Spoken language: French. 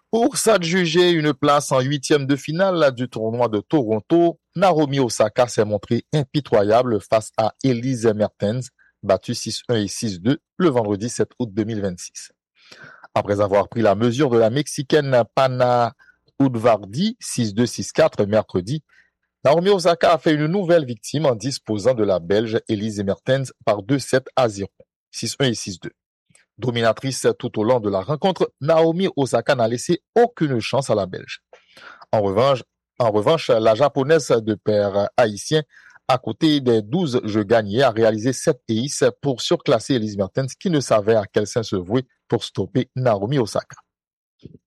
Pour s'adjuger une place en huitième de finale du tournoi de Toronto, Naomi Osaka s'est montrée impitoyable face à Elise Mertens, battue 6-1 et 6-2 le vendredi 7 août 2026. Après avoir pris la mesure de la Mexicaine Pana Udvardi 6-2, 6-4 mercredi, Naomi Osaka a fait une nouvelle victime en disposant de la Belge Elise Mertens par 2-7 à 0, 6-1 et 6-2. Dominatrice tout au long de la rencontre, Naomi Osaka n'a laissé aucune chance à la Belge. En revanche, la japonaise de père haïtien, à côté des 12 jeux gagnés, a réalisé 7 aces pour surclasser Elise Mertens qui ne savait à quel sein se vouer pour stopper Naomi Osaka.